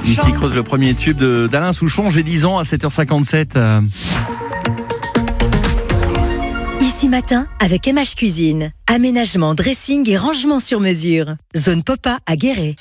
Ici Creuse, le premier tube d'Alain Souchon. J'ai 10 ans à 7h57. Ici matin avec MH Cuisine. Aménagement, dressing et rangement sur mesure. Zone Popa à Guéret.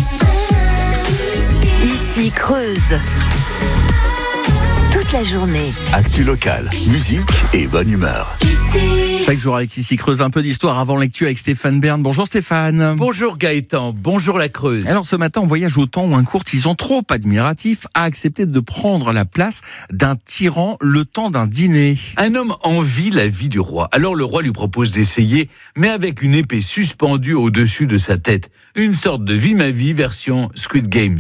Ici Creuse. Toute la journée. Actu locale, musique et bonne humeur. Chaque jour avec Ici Creuse, un peu d'histoire avant lecture avec Stéphane Bern. Bonjour Stéphane. Bonjour Gaëtan, bonjour la Creuse. Alors ce matin, on voyage au temps où un courtisan trop admiratif a accepté de prendre la place d'un tyran le temps d'un dîner. Un homme envie la vie du roi. Alors le roi lui propose d'essayer, mais avec une épée suspendue au-dessus de sa tête. Une sorte de vie ma vie version Squid Games.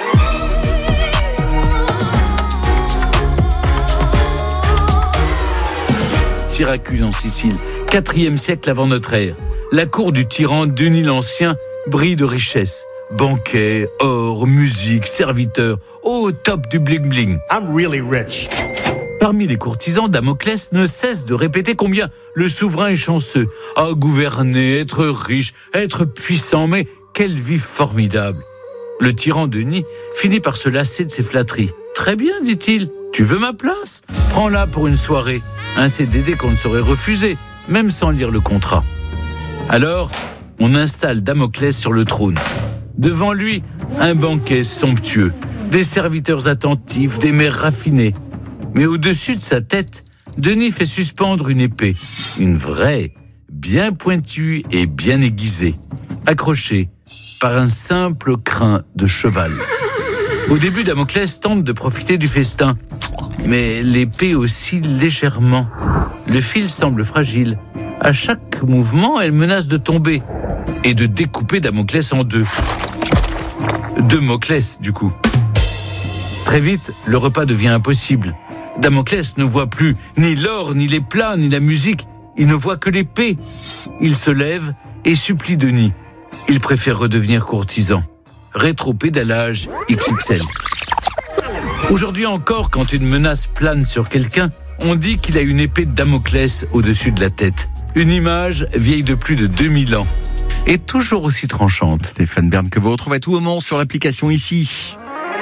Syracuse en Sicile, 4e siècle avant notre ère. La cour du tyran Denis l'Ancien brille de richesse. Banquets, or, musique, serviteurs, au top du bling-bling. I'm really rich. Parmi les courtisans, Damoclès ne cesse de répéter combien le souverain est chanceux. À gouverner, être riche, être puissant, mais quelle vie formidable. Le tyran Denis finit par se lasser de ses flatteries. Très bien, dit-il. Tu veux ma place ? Prends-la pour une soirée. Un CDD qu'on ne saurait refuser, même sans lire le contrat. Alors, on installe Damoclès sur le trône. Devant lui, un banquet somptueux, des serviteurs attentifs, des mères raffinées. Mais au-dessus de sa tête, Denis fait suspendre une épée. Une vraie, bien pointue et bien aiguisée, accrochée par un simple crin de cheval. Au début, Damoclès tente de profiter du festin. Mais l'épée oscille légèrement. Le fil semble fragile. À chaque mouvement, elle menace de tomber et de découper Damoclès en deux. Deux Moclès, du coup. Très vite, le repas devient impossible. Damoclès ne voit plus ni l'or, ni les plats, ni la musique. Il ne voit que l'épée. Il se lève et supplie Denis. Il préfère redevenir courtisan. Rétropédalage XXL. Aujourd'hui encore, quand une menace plane sur quelqu'un, on dit qu'il a une épée de Damoclès au-dessus de la tête. Une image vieille de plus de 2000 ans. Et toujours aussi tranchante. Stéphane Bern, que vous retrouvez à tout moment sur l'application Ici.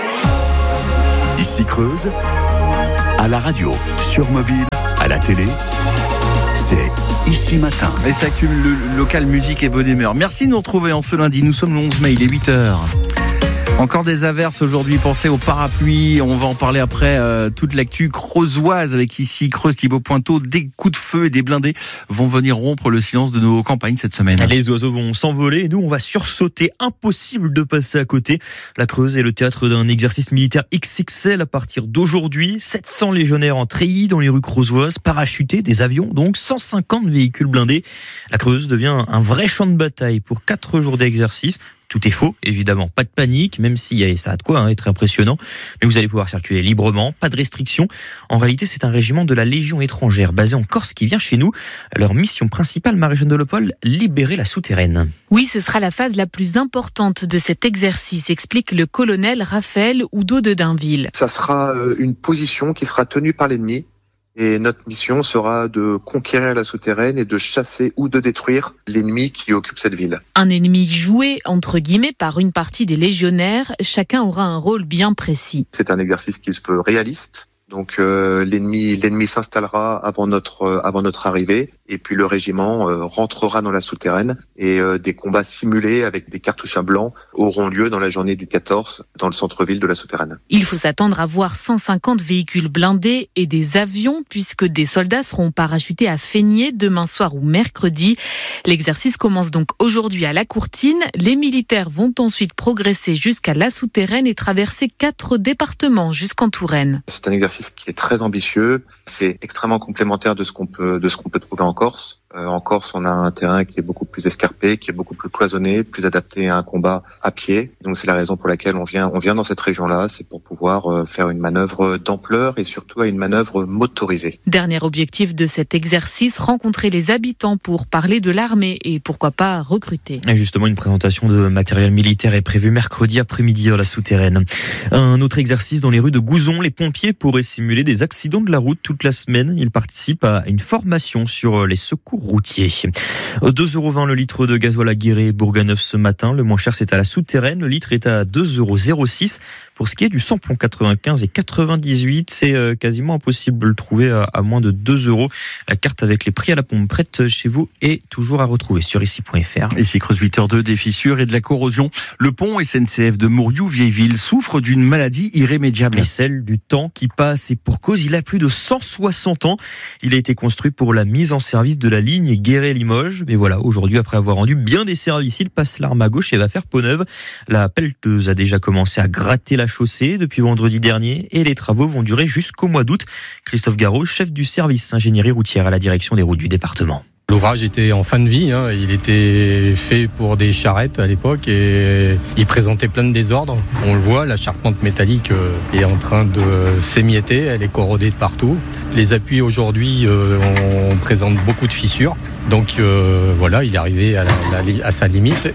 Ici Creuse, à la radio, sur mobile, à la télé, c'est Ici Matin. Et ça actu local, musique et bonne humeur. Merci de nous retrouver en ce lundi. Nous sommes le 11 mai, il est 8h. Encore des averses aujourd'hui, pensez aux parapluies, on va en parler après, toute l'actu creusoise avec Ici Creuse, Thibaut Pointeau, des coups de feu et des blindés vont venir rompre le silence de nos campagnes cette semaine. Les oiseaux vont s'envoler et nous on va sursauter, impossible de passer à côté. La Creuse est le théâtre d'un exercice militaire XXL à partir d'aujourd'hui, 700 légionnaires en treillis dans les rues creusoises, parachutés, des avions, donc 150 véhicules blindés. La Creuse devient un vrai champ de bataille pour 4 jours d'exercice. Tout est faux, évidemment. Pas de panique, même si ça a de quoi être impressionnant. Mais vous allez pouvoir circuler librement, pas de restrictions. En réalité, c'est un régiment de la Légion étrangère basé en Corse qui vient chez nous. Leur mission principale, Marie-Jeanne Delopol, libérer la souterraine. Oui, ce sera la phase la plus importante de cet exercice, explique le colonel Raphaël Oudot de Dainville. Ça sera une position qui sera tenue par l'ennemi. Et notre mission sera de conquérir la souterraine et de chasser ou de détruire l'ennemi qui occupe cette ville. Un ennemi joué, entre guillemets, par une partie des légionnaires. Chacun aura un rôle bien précis. C'est un exercice qui se veut réaliste. Donc l'ennemi s'installera avant notre arrivée et puis le régiment rentrera dans la souterraine et des combats simulés avec des cartouches à blanc auront lieu dans la journée du 14 dans le centre-ville de la souterraine. Il faut s'attendre à voir 150 véhicules blindés et des avions puisque des soldats seront parachutés à Feigné demain soir ou mercredi. L'exercice commence donc aujourd'hui à la Courtine. Les militaires vont ensuite progresser jusqu'à la souterraine et traverser 4 départements jusqu'en Touraine. C'est un exercice qui est très ambitieux. C'est extrêmement complémentaire de ce qu'on peut trouver en Corse. En Corse, on a un terrain qui est beaucoup plus escarpé, qui est beaucoup plus cloisonné, plus adapté à un combat à pied. Donc c'est la raison pour laquelle on vient dans cette région-là, c'est pour pouvoir faire une manœuvre d'ampleur et surtout une manœuvre motorisée. Dernier objectif de cet exercice, rencontrer les habitants pour parler de l'armée et pourquoi pas recruter. Et justement, une présentation de matériel militaire est prévue mercredi après-midi à la souterraine. Un autre exercice dans les rues de Gouzon, les pompiers pourraient simuler des accidents de la route toute la semaine. Ils participent à une formation sur les secours routier. 2,20 € le litre de gasoil à Guéret et Bourganeuf ce matin. Le moins cher, c'est à la Souterraine. Le litre est à 2,06 €. Pour ce qui est du samplon 95 et 98, c'est quasiment impossible de le trouver à moins de 2 €. La carte avec les prix à la pompe prête chez vous est toujours à retrouver sur ici.fr. Ici creuse 8h2, des fissures et de la corrosion. Le pont SNCF de Mourioux-Vieilleville souffre d'une maladie irrémédiable. Et celle du temps qui passe, et pour cause, il a plus de 160 ans. Il a été construit pour la mise en service de la ligne Guéret-Limoges. Mais voilà, aujourd'hui, après avoir rendu bien des services, il passe l'arme à gauche et va faire peau neuve. La pelleteuse a déjà commencé à gratter la chaussée depuis vendredi dernier et les travaux vont durer jusqu'au mois d'août. Christophe Garot, chef du service ingénierie routière à la direction des routes du département. L'ouvrage était en fin de vie, il était fait pour des charrettes à l'époque et il présentait plein de désordres. On le voit, la charpente métallique est en train de s'émietter, elle est corrodée de partout. Les appuis aujourd'hui on présente beaucoup de fissures. Donc voilà, il est arrivé à sa limite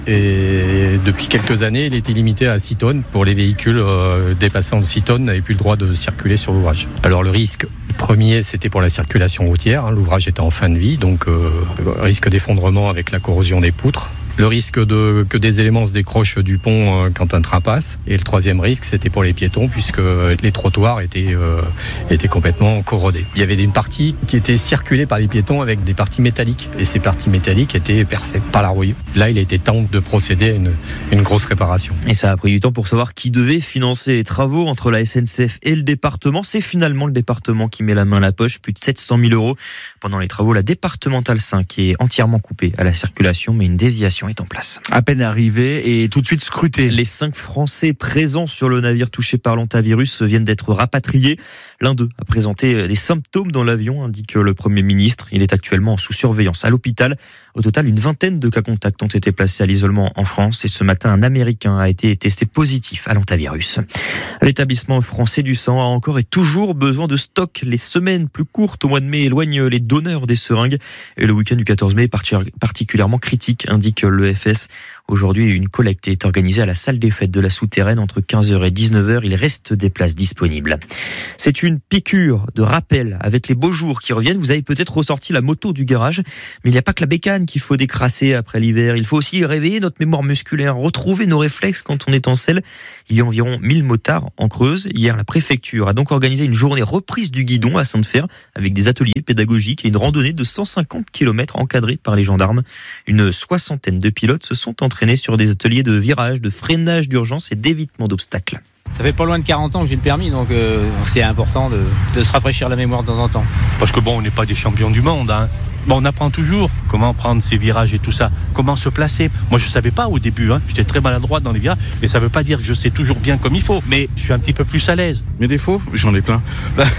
et depuis quelques années, il était limité à 6 tonnes. Pour les véhicules dépassant 6 tonnes, n'avaient plus le droit de circuler sur l'ouvrage. Alors le risque premier, c'était pour la circulation routière. L'ouvrage était en fin de vie, donc risque d'effondrement avec la corrosion des poutres. Le risque que des éléments se décrochent du pont quand un train passe. Et le troisième risque, c'était pour les piétons, puisque les trottoirs étaient complètement corrodés. Il y avait une partie qui était circulée par les piétons avec des parties métalliques. Et ces parties métalliques étaient percées par la rouille. Là, il était temps de procéder à une grosse réparation. Et ça a pris du temps pour savoir qui devait financer les travaux entre la SNCF et le département. C'est finalement le département qui met la main à la poche, plus de 700 000 €. Pendant les travaux, la départementale 5 est entièrement coupée à la circulation, mais une déviation est en place. À peine arrivé et tout de suite scruté. Les 5 Français présents sur le navire touché par l'hantavirus viennent d'être rapatriés. L'un d'eux a présenté des symptômes dans l'avion, indique le Premier ministre. Il est actuellement sous surveillance à l'hôpital. Au total, une vingtaine de cas contacts ont été placés à l'isolement en France. Et ce matin, un Américain a été testé positif à l'hantavirus. L'établissement français du sang a encore et toujours besoin de stock. Les semaines plus courtes au mois de mai éloignent les donneurs des seringues. Et le week-end du 14 mai est particulièrement critique, indique l'EFS. Aujourd'hui, une collecte est organisée à la salle des fêtes de la Souterraine entre 15h et 19h. Il reste des places disponibles. C'est une piqûre de rappel avec les beaux jours qui reviennent. Vous avez peut-être ressorti la moto du garage, mais il n'y a pas que la bécane qu'il faut décrasser après l'hiver. Il faut aussi réveiller notre mémoire musculaire, retrouver nos réflexes quand on est en selle. Il y a environ 1000 motards en Creuse. Hier, la préfecture a donc organisé une journée reprise du guidon à Sainte-Fer avec des ateliers pédagogiques et une randonnée de 150 km encadrée par les gendarmes. Une soixantaine de pilotes se sont entraînés sur des ateliers de virage, de freinage d'urgence et d'évitement d'obstacles. Ça fait pas loin de 40 ans que j'ai le permis, donc c'est important de se rafraîchir la mémoire de temps en temps. Parce que on n'est pas des champions du monde, on apprend toujours comment prendre ses virages et tout ça, comment se placer. Moi, je savais pas au début, j'étais très maladroit dans les virages, mais ça veut pas dire que je sais toujours bien comme il faut. Mais je suis un petit peu plus à l'aise. Mes défauts, j'en ai plein.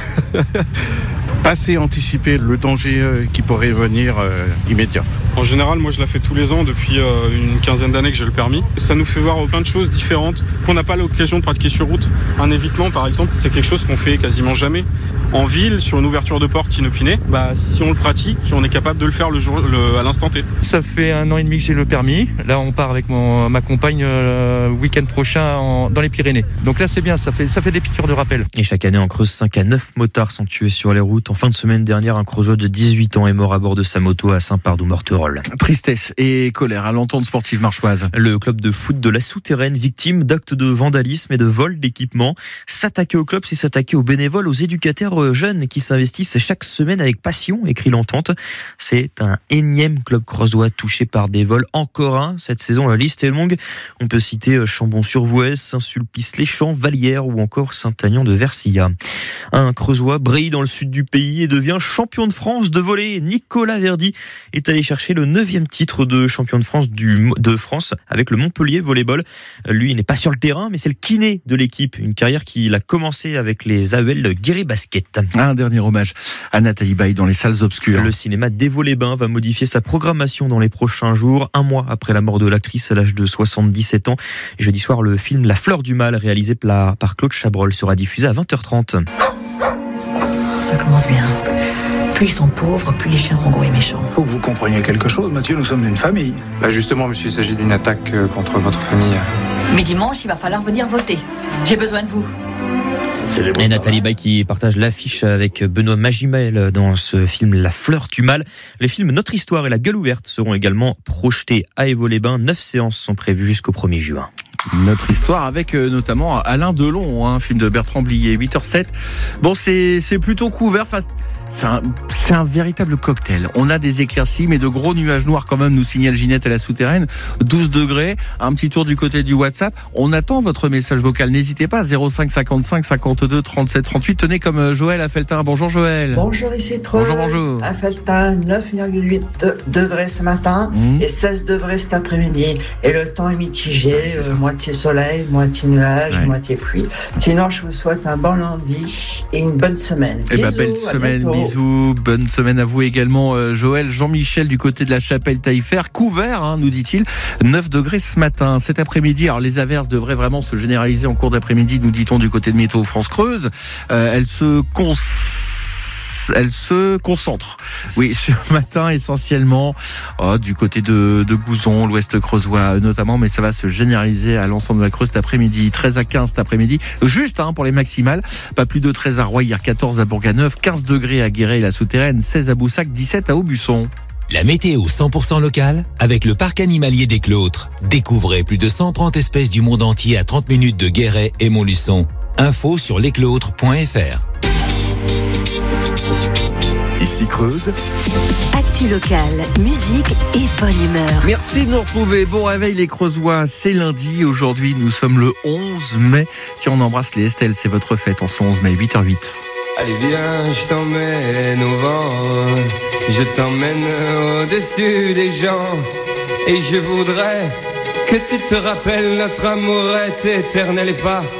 Pas assez anticiper le danger qui pourrait venir immédiat. En général, moi je la fais tous les ans depuis une quinzaine d'années que j'ai le permis. Ça nous fait voir plein de choses différentes qu'on n'a pas l'occasion de pratiquer sur route. Un évitement par exemple, c'est quelque chose qu'on fait quasiment jamais. En ville, sur une ouverture de porte inopinée, si on le pratique, on est capable de le faire à l'instant T. Ça fait 1 an et demi que j'ai le permis. Là, on part avec ma compagne le week-end prochain dans les Pyrénées. Donc là, c'est bien, ça fait des piqûres de rappel. Et chaque année, en Creuse, 5 à 9 motards sont tués sur les routes. En fin de semaine dernière, un Creusois de 18 ans est mort à bord de sa moto à Saint-Pardoux-Morterolle. Tristesse et colère à l'entente sportive marchoise. Le club de foot de la Souterraine, victime d'actes de vandalisme et de vol d'équipement. S'attaquer au club, c'est s'attaquer aux bénévoles, aux éducateurs jeunes qui s'investissent chaque semaine avec passion, écrit l'entente. C'est un énième club creusois touché par des vols. Encore un. Cette saison, la liste est longue. On peut citer Chambon-sur-Vouesse, Saint-Sulpice-les-Champs, Vallières ou encore Saint-Agnan de Versilla. Un creusois brille dans le sud du pays et devient champion de France de volley. Nicolas Verdi est allé chercher le 9e titre de champion de France avec le Montpellier Volleyball. Lui, il n'est pas sur le terrain, mais c'est le kiné de l'équipe. Une carrière qu'il a commencé avec les AEL de Guéret Basket. Un dernier hommage à Nathalie Baye dans les salles obscures. Le cinéma d'Évaux-les-Bains va modifier sa programmation dans les prochains jours, 1 mois après la mort de l'actrice à l'âge de 77 ans. Et jeudi soir, le film La Fleur du Mal, réalisé par Claude Chabrol, sera diffusé à 20h30. Ça commence bien. Plus ils sont pauvres, plus les chiens sont gros et méchants. Faut que vous compreniez quelque chose, Mathieu, nous sommes une famille. Justement, monsieur, il s'agit d'une attaque contre votre famille. Mais dimanche, il va falloir venir voter. J'ai besoin de vous. Et Nathalie Baye qui partage l'affiche avec Benoît Magimel dans ce film La Fleur du Mal. Les films Notre Histoire et La Gueule Ouverte seront également projetés à Évaux-les-Bains. 9 séances sont prévues jusqu'au 1er juin. Notre histoire avec notamment Alain Delon, un film de Bertrand Blier, 8h07. Bon, c'est plutôt couvert. Enfin, c'est un véritable cocktail. On a des éclaircies, mais de gros nuages noirs quand même, nous signale Ginette à la souterraine. 12 degrés, un petit tour du côté du WhatsApp. On attend votre message vocal. N'hésitez pas, 05 55 52 37 38. Tenez comme Joël à Felletin. Bonjour Joël. Bonjour ici Creuse. Bonjour. À Felletin, 9,8 degrés ce matin et 16 degrés cet après-midi. Et le temps est mitigé, moitié soleil, moitié nuage, moitié pluie. Sinon, je vous souhaite un bon lundi et une bonne semaine. Bisous, belle semaine. Bisous, bonne semaine à vous également Joël. Jean-Michel du côté de la Chapelle-Taillefer, couvert nous dit-il, 9 degrés ce matin. Cet après-midi, alors les averses devraient vraiment se généraliser en cours d'après-midi, nous dit-on du côté de Météo France Creuse. Elles se concentrent. Oui, ce matin essentiellement du côté de Gouzon, l'ouest creusois notamment, mais ça va se généraliser à l'ensemble de la Creuse cet après-midi. 13 à 15 cet après-midi, juste pour les maximales. Pas plus de 13 à Royer, 14 à Bourganeuf, 15 degrés à Guéret et la Souterraine, 16 à Boussac, 17 à Aubusson. La météo 100% locale avec le parc animalier des Clôtres. Découvrez plus de 130 espèces du monde entier à 30 minutes de Guéret et Montluçon. Info sur lesclôtres.fr. Ici Creuse. Actu locale, musique et bonne humeur. Merci de nous retrouver. Bon réveil les Creusois, c'est lundi. Aujourd'hui, nous sommes le 11 mai. Tiens, on embrasse les Estelle, c'est votre fête en ce 11 mai, 8h08. Allez viens, je t'emmène au vent, je t'emmène au-dessus des gens. Et je voudrais que tu te rappelles, notre amour est éternel et pas